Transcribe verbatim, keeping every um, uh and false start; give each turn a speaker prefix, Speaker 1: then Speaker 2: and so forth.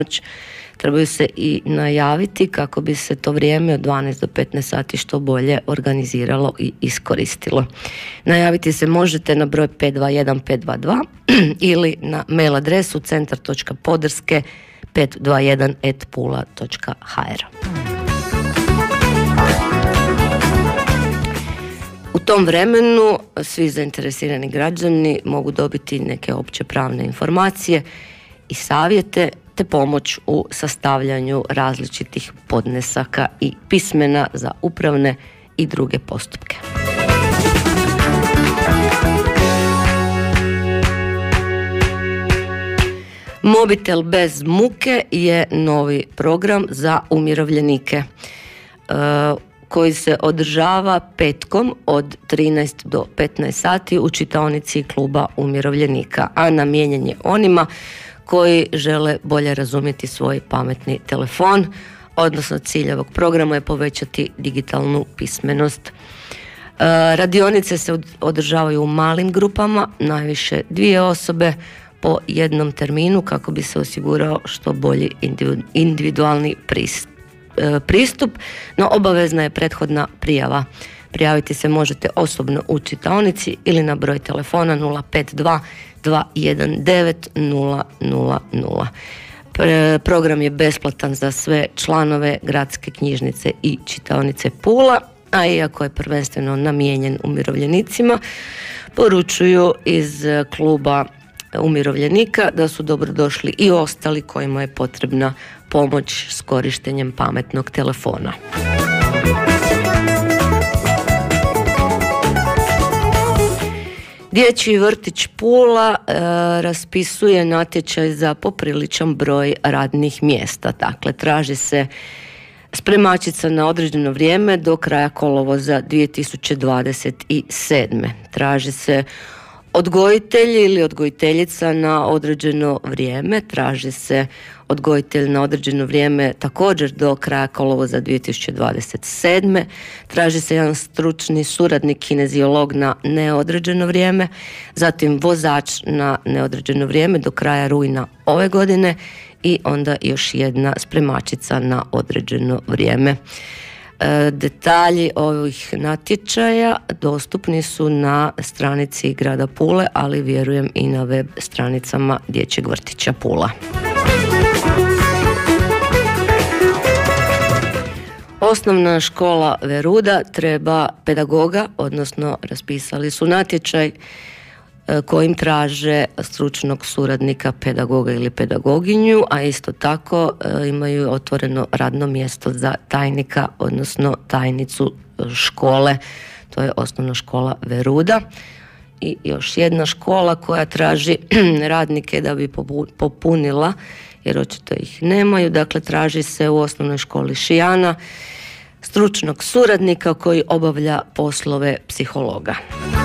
Speaker 1: trebaju se i najaviti kako bi se to vrijeme od dvanaest do petnaest sati što bolje organiziralo i iskoristilo. Najaviti se možete na broj pet dva jedan pet dva dva ili na mail adresu centar točka podrske pet dva jedan et pula točka ha er. U tom vremenu svi zainteresirani građani mogu dobiti neke opće pravne informacije i savjete te pomoć u sastavljanju različitih podnesaka i pismena za upravne i druge postupke. Mobitel bez muke je novi program za umirovljenike koji se održava petkom od trinaest do petnaest sati u čitaonici kluba umirovljenika, a namijenjen je onima koji žele bolje razumjeti svoj pametni telefon, odnosno cilj ovog programa je povećati digitalnu pismenost. E, radionice se održavaju u malim grupama, najviše dvije osobe po jednom terminu kako bi se osigurao što bolji individualni pristup. pristup, no obavezna je prethodna prijava. Prijaviti se možete osobno u čitaonici ili na broj telefona nula pet dva dva jedan devet nula nula nula. Program je besplatan za sve članove Gradske knjižnice i čitaonice Pula, a iako je prvenstveno namijenjen umirovljenicima, poručuju iz kluba umirovljenika da su dobrodošli i ostali kojima je potrebna pomoć s korištenjem pametnog telefona. Dječji vrtić Pula e, raspisuje natječaj za popriličan broj radnih mjesta. Dakle, traži se spremačica na određeno vrijeme do kraja kolovoza dvije tisuće dvadeset sedme. Traži se odgojitelj ili odgojiteljica na određeno vrijeme, traži se odgojitelj na određeno vrijeme također do kraja kolovoza dvije tisuće dvadeset sedme. Traži se jedan stručni suradnik kineziolog na neodređeno vrijeme, zatim vozač na neodređeno vrijeme do kraja rujna ove godine i onda još jedna spremačica na određeno vrijeme. Detalji ovih natječaja dostupni su na stranici grada Pule, ali vjerujem i na web stranicama Dječjeg vrtića Pula. Osnovna škola Veruda treba pedagoga, odnosno raspisali su natječaj kojim traže stručnog suradnika pedagoga ili pedagoginju, a isto tako imaju otvoreno radno mjesto za tajnika, odnosno tajnicu škole. To je osnovna škola Veruda. I još jedna škola koja traži radnike da bi popunila, jer očito ih nemaju, dakle traži se u osnovnoj školi Šijana stručnog suradnika koji obavlja poslove psihologa.